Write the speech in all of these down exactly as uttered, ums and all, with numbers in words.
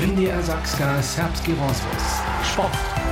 M D R Sakska serbski rozvoz. Sport.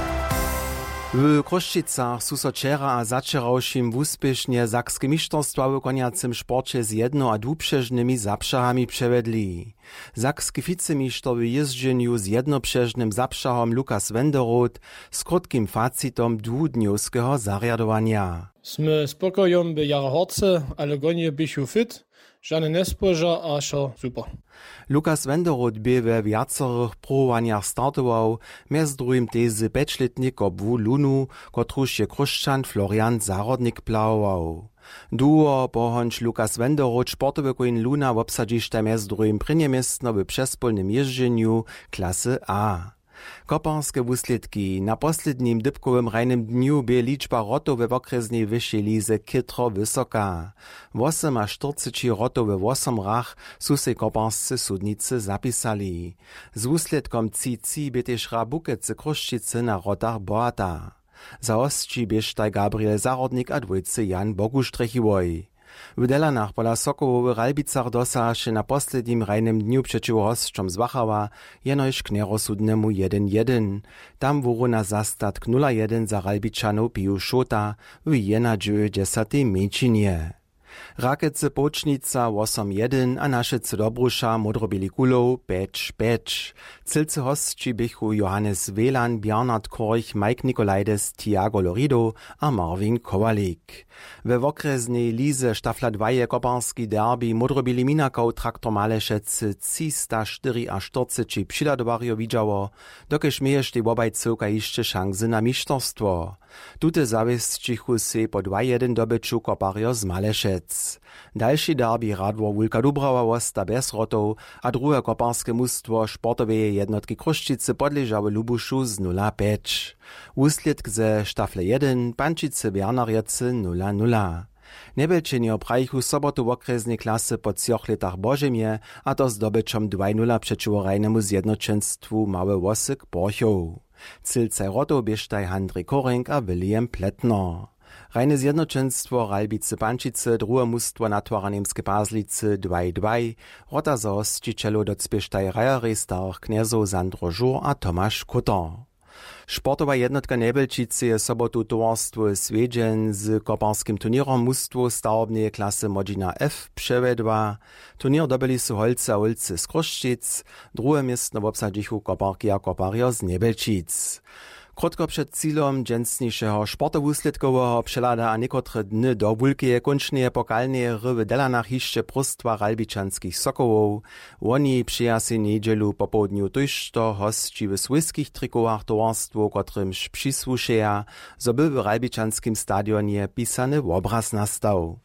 W Kruščicach su so wčera a začerawšim wuspěšnie sakske mištorstwa w koniacym sporcie z jedno- a dwupřežnymi zapšahami převedli. Sakski vicemištor w jeźdźenju z jednopřežnym zapšahom Lukas Wenderoth z krótkim facitom dwudniowskiego zarjadowania. Sme spokojom by jara horce, ale gonie bychu fit, żadne nespoża, a šo super. Lukas Wenderoth by we wiacorych próbowaniach startował, między drugim też z pěčletnikom w Lunu, kotruž je Kruščan Florian Zarodnik plawował. Duo pohonč Lukas Wenderoth sportowy koń Luna wobsadzište między drugim prynje miestno w przespolnym jeżdżeniu klasy A. Koparskie wuslědki. Na poslednim dybkowym rajnym dniu by liczba rotów we okresnej wyższej lize kytro wysoka. osiem a czterdzieści rotów we osiem rach su se koparscy sudnicy zapisali. Z wuslědkom trzy by też Rabukece Kruščice na rotach bohata. Za hostči běžtaj Gabriel Zarodnik a dwójcy Jan Boguštrechiwoj. W Delanach pola Sokołowy Ralbicach dosaše na poslednim rajnym dniu przeciw hosćom z Wachawa jenož k nerozsudnemu jeden jeden. Tam wuru na zastatk nula jeden za Ralbičanów piju Šota w jena dziewięćdziesiątej miečinie. Rakece Pocznica osiem jeden a Naszyce Dobrusza Modrobili Kulow pięć pięć. Cilcy hostči bychu Johannes Wielan, Bernhard Korch, Mike Nikolaides, Tiago Lorido a Marvin Kowalik. We okresnej lize Štafla dva je koparski derby Modrobili Minakow Traktor Malešece trzysta czterdzieści přiladowarjo widzało, dokež miejež tej obaj cyłka jeszcze szansy na mištorstwo. Tute zawiescichu se po dva jeden dobyczu koparjo z Malešec. Dalszy derby Radwor Wulka Dubrava wosta bez rotov a druhe koparskie mustwo sportoweje jednotki Kruščice podležały Lubuszu z nula pięć. Wuslědk ze Štafle jeden, Pančice Bernarjece nula nula. Nebelčenjo prajichu sobotu w okresnej klasy po trzech letach Bożemie, a to z dobyczom dva nula przeciwko rajnemu zjednoczeństwu Małe Wosyk Borchow. Cilcaj rotov běžtaj Handrej Korenk a William Pletner. Rajne zjednoczeństwo Ralbice Pančice, druhe mustwo natwara Niemskie Pazlice dva dva, rota za hostčiteľov docpěštaj rajarej starých knjezov Sandro Žur a Tomasz Kutter. Sportowa jednotka Nebelčice je sobotu towarstwo Swiedźen z koparskim turnierom mustwo starobnej klasy Modzina F przevedła. Turnier dobili su holce a holce z Kruščic, druhe miestno wobsadzichu koparki a koparjo z Nebelčic. Krótko przed cilom dżęsniejszego sportowuslědkowego przelada a niekotre dny do wulkeje končneje pokalneje hry w Delanach hišće prostwa ralbičanskich Sokołów. Oni přija si niedzielu popołudniu tojšto hostči w swiskich trikowach towarstwo, kotrymž přisłušeja, zo by w ralbičanskim stadionie pisany obraz nastał.